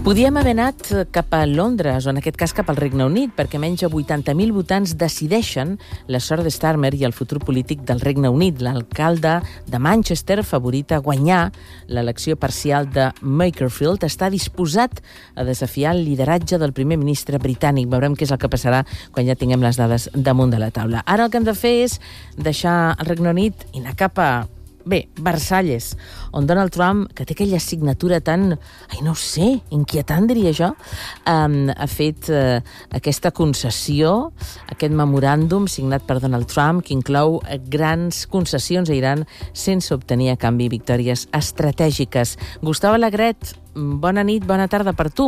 Podíem haver anat cap a Londres, o en aquest cas cap al Regne Unit, perquè menys de 80.000 votants decideixen la sort de Starmer i el futur polític del Regne Unit. L'alcalde de Manchester, favorit a guanyar l'elecció parcial de Makerfield, està disposat a desafiar el lideratge del primer ministre britànic. Veurem què és el que passarà quan ja tinguem les dades damunt de la taula. Ara el que hem de fer és deixar el Regne Unit i anar cap a Versalles, on Donald Trump, que té aquella signatura tan, no ho sé, inquietant, diria jo, ha fet aquesta concessió, aquest memoràndum signat per Donald Trump, que inclou grans concessions a Iran sense obtenir a canvi victòries estratègiques. Gustau Alegret, bona nit, bona tarda per tu.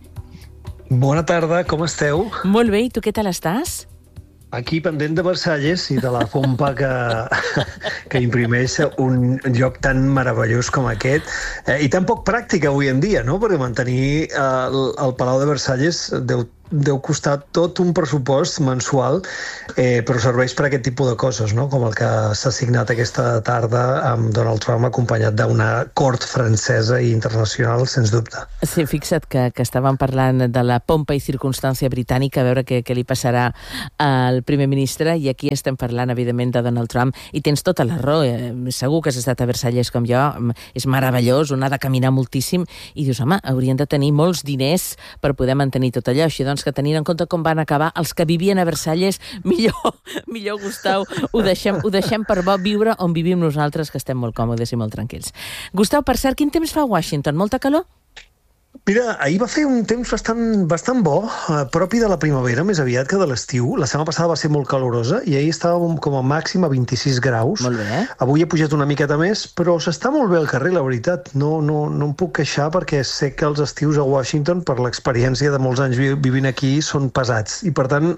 Bona tarda, com esteu? Molt bé, i tu què tal estàs? Aquí, pendent de Versalles i de la pompa que imprimeix un lloc tan meravellós com aquest, i tan poc pràctic avui en dia, no? Perquè mantenir el Palau de Versalles deu costar tot un pressupost mensual, però serveix per aquest tipus de coses, no? Com el que s'ha signat aquesta tarda amb Donald Trump acompanyat d'una cort francesa i internacional, sens dubte. Sí, fixa't que estàvem parlant de la pompa i circumstància britànica, a veure què li passarà al primer ministre, i aquí estem parlant, evidentment, de Donald Trump, i tens tota la raó. Segur que has estat a Versalles com jo, és meravellós, on ha de caminar moltíssim, i dius, home, haurien de tenir molts diners per poder mantenir tot allò, així doncs que tenint en compte com van acabar els que vivien a Versalles, millor Gustau, ho deixem per bo viure on vivim nosaltres, que estem molt còmodes i molt tranquils. Gustau, per cert, quin temps fa a Washington? Molta calor? Mira, ahir va fer un temps bastant bo, propi de la primavera, més aviat que de l'estiu. La setmana passada va ser molt calorosa i ahir estàvem com a màxim a 26 graus. Molt bé. Avui ha pujat una miqueta més, però s'està molt bé al carrer, la veritat. No em puc queixar perquè sé que els estius a Washington, per l'experiència de molts anys vivint aquí, són pesats. I per tant,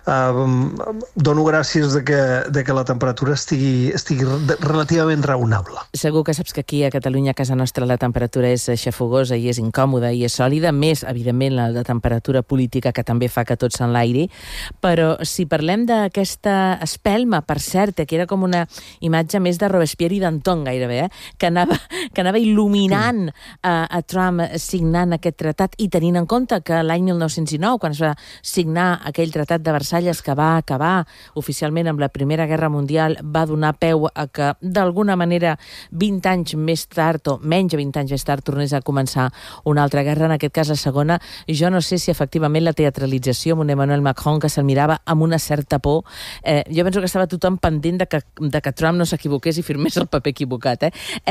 dono gràcies de que la temperatura estigui relativament raonable. Segur que saps que aquí a Catalunya, a casa nostra, la temperatura és xafogosa i és incòmoda i és sòlida, més, evidentment, la de temperatura política, que també fa que tot s'enlairi. Però si parlem d'aquesta espelma, per cert, que era com una imatge més de Robespierre i d'Anton, gairebé, que anava il·luminant a Trump signant aquest tratat, i tenint en compte que l'any 1919, quan es va signar aquell tratat de Versalles, que va acabar oficialment amb la Primera Guerra Mundial, va donar peu a que, d'alguna manera, 20 anys més tard, o menys de 20 anys més tard, tornés a començar una altra guerra, en aquest cas la segona. Jo no sé si efectivament la teatralització amb un Emmanuel Macron que se'l mirava amb una certa por. Jo penso que estava tothom pendent de que Trump no s'equivoqués i firmés el paper equivocat.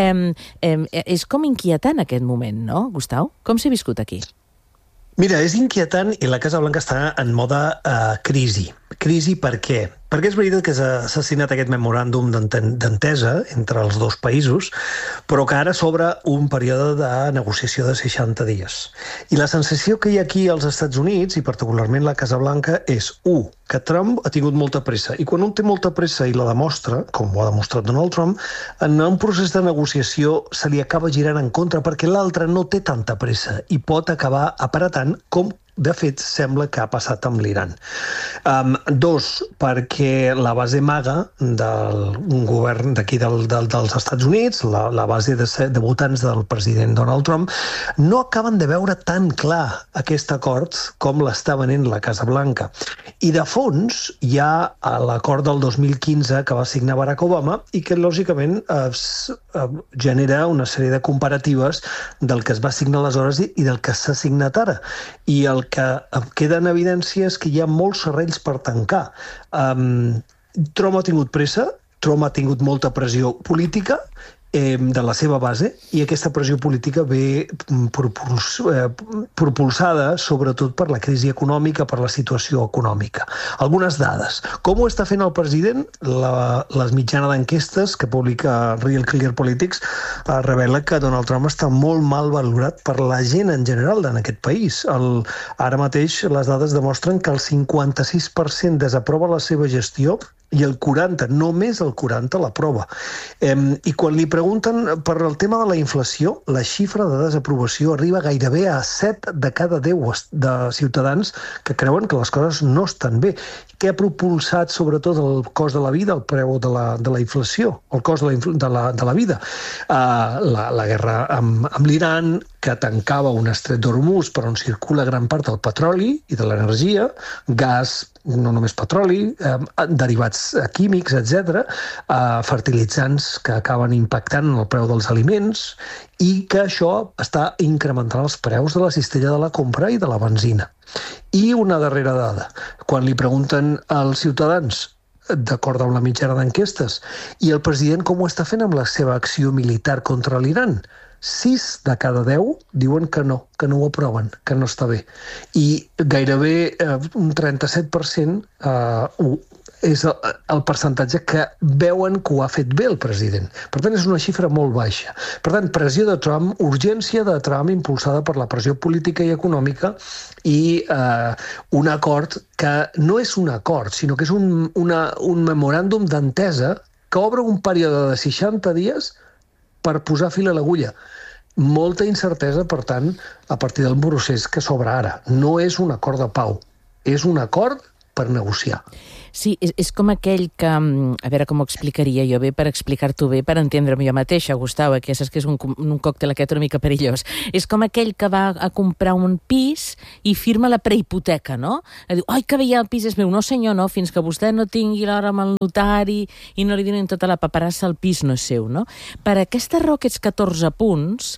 És com inquietant aquest moment, no, Gustau? Com s'ha viscut aquí? Mira, és inquietant i la Casa Blanca està en mode crisi. Crisi per què? Perquè és veritat que s'ha signat aquest memoràndum d'entesa entre els dos països, però que ara s'obre un període de negociació de 60 dies. I la sensació que hi ha aquí als Estats Units, i particularment la Casa Blanca, és, que Trump ha tingut molta pressa. I quan un té molta pressa i la demostra, com ho ha demostrat Donald Trump, en un procés de negociació se li acaba girant en contra, perquè l'altre no té tanta pressa i pot acabar apretant, com de fet sembla que ha passat amb l'Iran. Dos, perquè la base maga del govern d'aquí dels Estats Units, la base de votants del president Donald Trump, no acaben de veure tan clar aquest acord com l'està venent la Casa Blanca. I de fons hi ha l'acord del 2015 que va signar Barack Obama i que lògicament genera una sèrie de comparatives del que es va signar aleshores i del que s'ha signat ara. I el que queda en evidència és que hi ha molts serrells per tancar. Trump ha tingut pressa, Trump ha tingut molta pressió política de la seva base, i aquesta pressió política ve propulsada sobretot per la crisi econòmica, per la situació econòmica. Algunes dades. Com ho està fent el president? Les mitjanes d'enquestes que publica Real Clear Politics revela que Donald Trump està molt mal valorat per la gent en general en aquest país. Ara mateix les dades demostren que el 56% desaprova la seva gestió i el 40, només el 40 l'aprova. I quan li pregunten per el tema de la inflació, la xifra de desaprovació arriba gairebé a 7 de cada 10 de ciutadans que creuen que les coses no estan bé. Què ha propulsat sobretot el cost de la vida, el preu de la inflació, el cost de la vida? La guerra amb l'Iran, que tancava un estret d'Hormuz per on circula gran part del petroli i de l'energia, gas, no només petroli, derivats químics, etc., fertilitzants que acaben impactant en el preu dels aliments i que això està incrementant els preus de la cistella de la compra i de la benzina. I una darrera dada, quan li pregunten als ciutadans, d'acord amb la mitjana d'enquestes, i el president com ho està fent amb la seva acció militar contra l'Iran, 6 de cada 10 diuen que no ho aproven, que no està bé. I gairebé un 37% és el percentatge que veuen que ho ha fet bé el president. Per tant, és una xifra molt baixa. Per tant, pressió de Trump, urgència de Trump impulsada per la pressió política i econòmica i un acord que no és un acord, sinó que és un memoràndum d'entesa que obre un període de 60 dies per posar fil a l'agulla. Molta incertesa, per tant, a partir del procés que s'obre ara. No és un acord de pau, és un acord per negociar. Sí, és com aquell que, a veure com ho explicaria jo bé, per explicar-t'ho bé, per entendre-me jo mateixa, Gustau, que saps que és un còctel aquest una mica perillós. És com aquell que va a comprar un pis i firma la prehipoteca, no? Diu, ai, que bé, ja el pis és meu. No, senyor, no, fins que vostè no tingui l'hora amb el notari i no li donin tota la paperassa, el pis no és seu, no? Per aquesta raó, aquests 14 punts,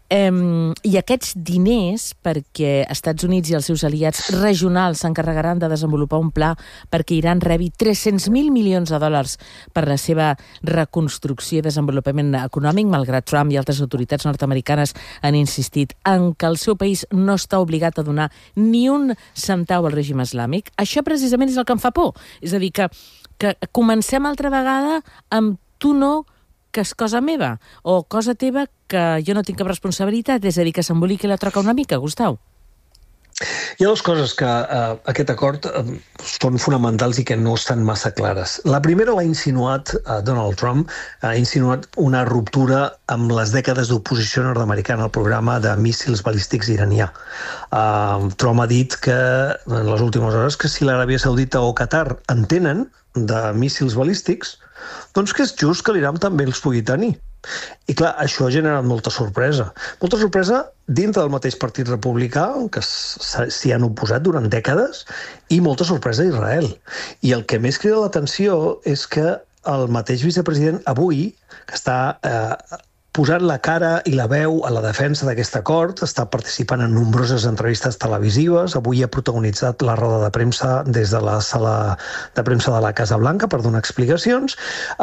i aquests diners, perquè Estats Units i els seus aliats regionals s'encarregaran de desenvolupar un pla perquè Iran rebi 300.000 milions de dòlars per la seva reconstrucció i desenvolupament econòmic, malgrat Trump i altres autoritats nord-americanes han insistit en que el seu país no està obligat a donar ni un centau al règim islàmic. Això precisament és el que em fa por. És a dir, que comencem altra vegada amb tu no, que és cosa meva, o cosa teva que jo no tinc cap responsabilitat, és a dir, que s'emboliqui la troca una mica, Gustau. Hi ha dues coses que aquest acord són fonamentals i que no estan massa clares. La primera l'ha insinuat Donald Trump, ha insinuat una ruptura amb les dècades d'oposició nord-americana al programa de míssils balístics iranià. Trump ha dit que en les últimes hores que si l'Aràbia Saudita o Qatar en tenen de míssils balístics, doncs que és just que l'Iran també els pugui tenir. I clar, això ha generat molta sorpresa. Molta sorpresa dintre del mateix partit republicà, que s'hi han oposat durant dècades, i molta sorpresa a Israel. I el que més crida l'atenció és que el mateix vicepresident avui, que està posant la cara i la veu a la defensa d'aquest acord, està participant en nombroses entrevistes televisives, avui ha protagonitzat la roda de premsa des de la sala de premsa de la Casa Blanca per donar explicacions,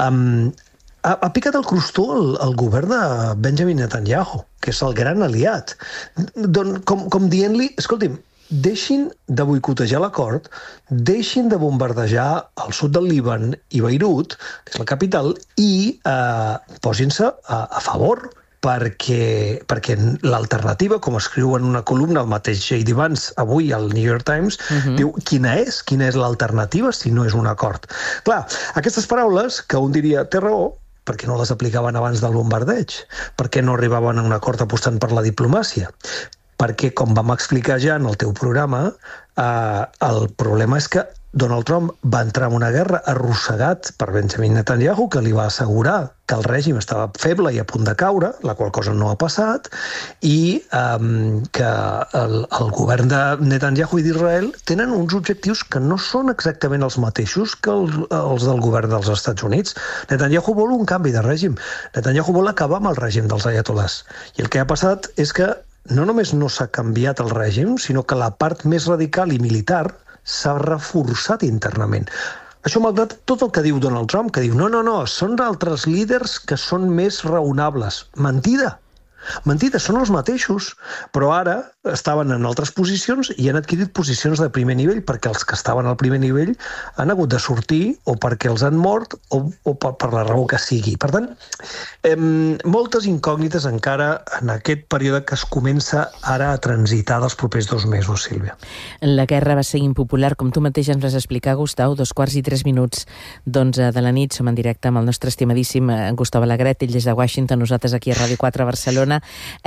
ha picat el crostó el govern de Benjamin Netanyahu, que és el gran aliat. Com dient-li, escolti'm, deixin de boicotejar l'acord, deixin de bombardejar el sud del Líban i Beirut, que és la capital, i posin-se a favor, perquè l'alternativa, com escriu en una columna el mateix J.D. Vance avui al New York Times, diu quina és l'alternativa si no és un acord. Clar, aquestes paraules, que un diria té raó, perquè no les aplicaven abans del bombardeig, perquè no arribaven a un acord apostant per la diplomàcia, perquè, com vam explicar ja en el teu programa, el problema és que Donald Trump va entrar en una guerra arrossegat per Benjamin Netanyahu, que li va assegurar que el règim estava feble i a punt de caure, la qual cosa no ha passat, i que el govern de Netanyahu i d'Israel tenen uns objectius que no són exactament els mateixos que els del govern dels Estats Units. Netanyahu vol un canvi de règim. Netanyahu vol acabar amb el règim dels ayatollahs. I el que ha passat és que no només no s'ha canviat el règim, sinó que la part més radical i militar s'ha reforçat internament. Això malgrat tot el que diu Donald Trump, que diu no, són altres líders que són més raonables. Mentida! Mentida, són els mateixos, però ara estaven en altres posicions i han adquirit posicions de primer nivell perquè els que estaven al primer nivell han hagut de sortir o perquè els han mort o per la raó que sigui. Per tant, moltes incògnites encara en aquest període que es comença ara a transitar dels propers 2 mesos, Sílvia. La guerra va ser impopular, com tu mateix ens vas explicar, Gustau, 2:03 d'11 de la nit. Som en directe amb el nostre estimadíssim Gustau Alegret, ell des de Washington, nosaltres aquí a Ràdio 4 a Barcelona.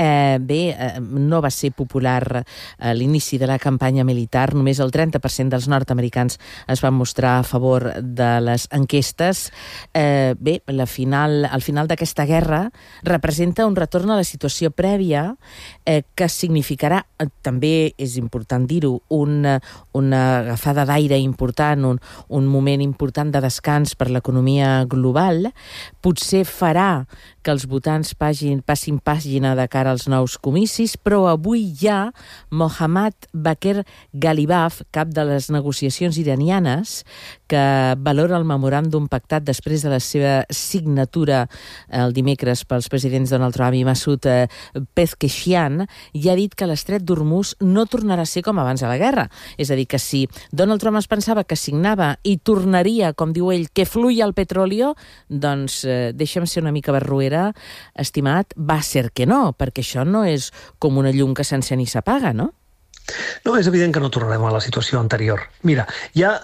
No va ser popular a l'inici de la campanya militar. Només el 30% dels nord-americans es van mostrar a favor de les enquestes. El final d'aquesta guerra representa un retorn a la situació prèvia que significarà, també és important dir-ho, una agafada d'aire important, un moment important de descans per l'economia global. Potser farà que els votants passin pàgina de cara als nous comicis, però avui ja Mohammad Baqir Ghalibaf, cap de les negociacions iranianes, que valora el memoràndum pactat després de la seva signatura el dimecres pels presidents Donald Trump i Masoud Pezeshkian, ja ha dit que l'estret d'Hormuz no tornarà a ser com abans de la guerra. És a dir, que si Donald Trump es pensava que signava i tornaria, com diu ell, que fluïa el petroli, doncs deixa'm ser una mica barruera, estimat, va ser que no, perquè això no és com una llum que s'encén i s'apaga, no? No, és evident que no tornarem a la situació anterior. Mira, hi ha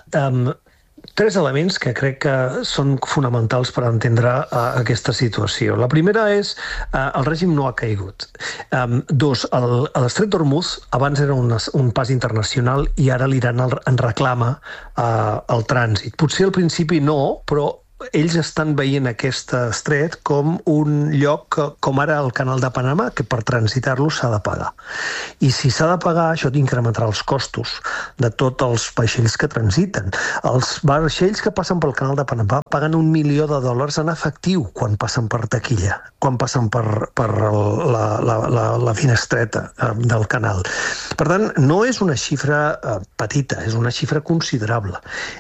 3 elements que crec que són fonamentals per entendre aquesta situació. La primera és el règim no ha caigut. 2, l'estret d'Hormuz abans era un pas internacional i ara l'Iran en reclama el trànsit. Potser al principi no, però ells estan veient aquest estret com un lloc, com ara el canal de Panamà, que per transitar-lo s'ha de pagar. I si s'ha de pagar, això incrementarà els costos de tots els vaixells que transiten. Els vaixells que passen pel canal de Panamà paguen $1 milió en efectiu quan passen per taquilla, quan passen per la finestreta del canal. Per tant, no és una xifra petita, és una xifra considerable.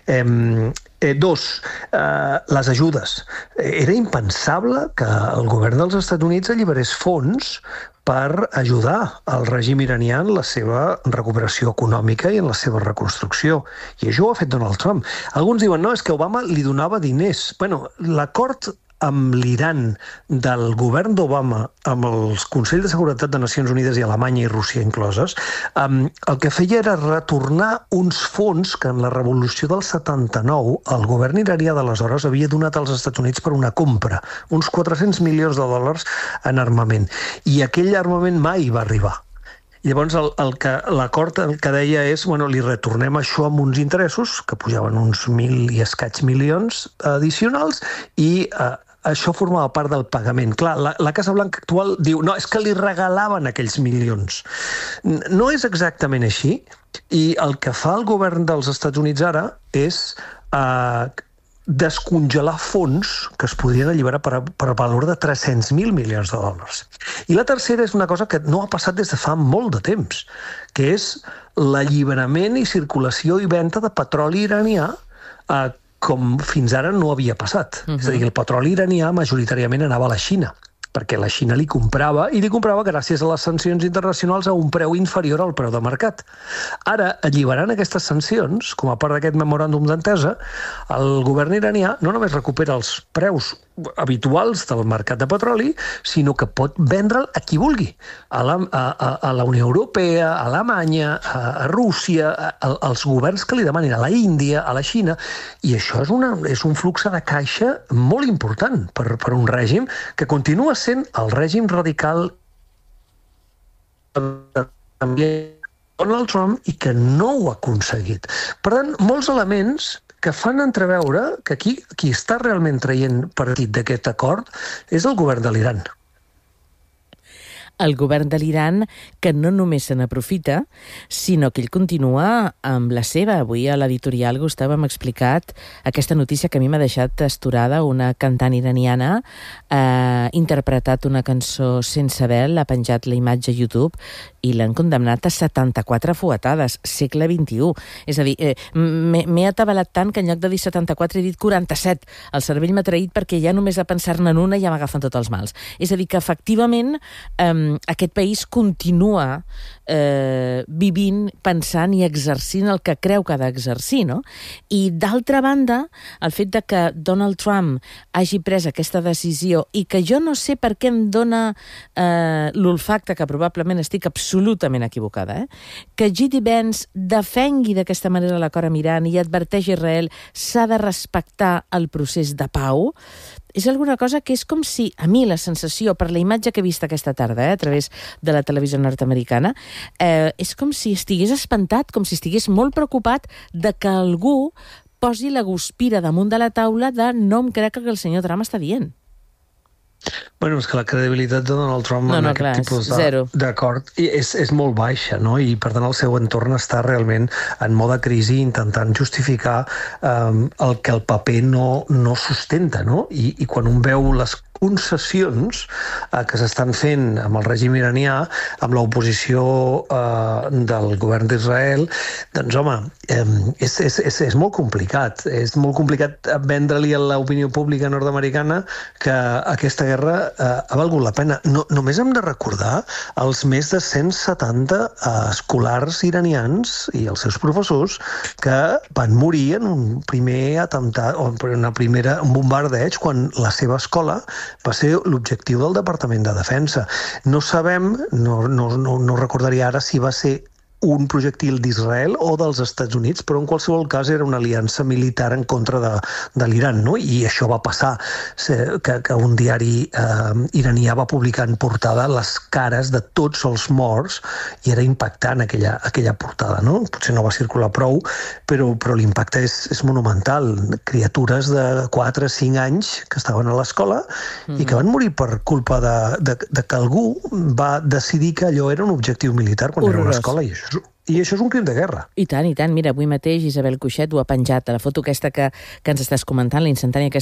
2, les ajudes. Era impensable que el govern dels Estats Units alliberés fons per ajudar al règim iranià en la seva recuperació econòmica i en la seva reconstrucció. I això ho ha fet Donald Trump. Alguns diuen, no, és que Obama li donava diners. Bueno, l'acord amb l'Iran del govern d'Obama, amb els Consells de Seguretat de Nacions Unides i Alemanya i Rússia incloses, el que feia era retornar uns fons que en la revolució del 79 el govern iranià d'aleshores havia donat als Estats Units per una compra, uns $400 milions en armament. I aquell armament mai va arribar. Llavors, l'acord que deia és, li retornem això amb uns interessos, que pujaven uns 1.000 i escaig milions addicionals, i això formava part del pagament. Clar, la Casa Blanca actual diu, no, és que li regalaven aquells milions. No és exactament així, i el que fa el govern dels Estats Units ara és descongelar fons que es podrien alliberar per valor de $300.000 milions. I la tercera és una cosa que no ha passat des de fa molt de temps, que és l'alliberament i circulació i venda de petroli iranià com fins ara no havia passat. És a dir, el petroli iranià majoritàriament anava a la Xina, perquè la Xina li comprava gràcies a les sancions internacionals a un preu inferior al preu de mercat. Ara, alliberant aquestes sancions, com a part d'aquest memoràndum d'entesa, el govern iranià no només recupera els preus habituals del mercat de petroli, sinó que pot vendre'l a qui vulgui. A la Unió Europea, a Alemanya, a Rússia, als governs que li demanin, a la Índia, a la Xina, i això és un flux de caixa molt important per un règim que continua sent el règim radical també Donald Trump i que no ho ha aconseguit. Per tant, molts elements que fan entreveure que qui està realment traient partit d'aquest acord és el govern de l'Iran. el govern de l'Iran, que no només se n'aprofita, sinó que ell continua amb la seva. Avui a l'editorial, Gustau, hem explicat aquesta notícia que a mi m'ha deixat astorada. Una cantant iraniana ha interpretat una cançó sense vel, ha penjat la imatge a YouTube i l'han condemnat a 74 fuetades, segle XXI. És a dir, m'he atabalat tant que en lloc de dir 74 he dit 47. El cervell m'ha traït perquè ja només a pensar-ne en una ja m'agafen tots els mals. És a dir, que efectivament aquest país continua vivint, pensant i exercint el que creu que ha d'exercir, no? I d'altra banda, el fet de que Donald Trump hagi pres aquesta decisió i que jo no sé per què em dona l'olfacte, que probablement estic absolutament equivocada, que J.D. Vance defengui d'aquesta manera l'acord amb Iran i adverteix a Israel s'ha de respectar el procés de pau, és alguna cosa que és com si, a mi la sensació, per la imatge que he vist aquesta tarda, a través de la televisió nord-americana, és com si estigués espantat, com si estigués molt preocupat de que algú posi la guspira damunt de la taula de no em crec que el senyor Trump està dient. Bueno, és que la credibilitat de Donald Trump en aquest tipus d'acord és molt baixa, no? I per tant el seu entorn està realment en mode crisi intentant justificar el que el paper no sustenta, no? I quan un veu les concessions que s'estan fent amb el règim iranià, amb l'oposició del govern d'Israel, doncs home, és molt complicat. És molt complicat vendre-li a l'opinió pública nord-americana que aquesta guerra ha valgut la pena. Només hem de recordar els més de 170 escolars iranians i els seus professors que van morir en un primer atemptat, o en un bombardeig, quan la seva escola va ser l'objectiu del Departament de Defensa. No sabem, no recordaria ara si va ser un projectil d'Israel o dels Estats Units, però en qualsevol cas era una aliança militar en contra de l'Iran, no? I això va passar, que un diari iranià va publicar en portada les cares de tots els morts i era impactant aquella portada, no? Potser no va circular prou, però l'impacte és monumental. Criatures de 4-5 anys que estaven a l'escola i que van morir per culpa de que algú va decidir que allò era un objectiu militar quan era una escola, i això és un crim de guerra. I tant, i tant. Mira, avui mateix Isabel Cuixet ho ha penjat a la foto aquesta que ens estàs comentant, la instantània aquesta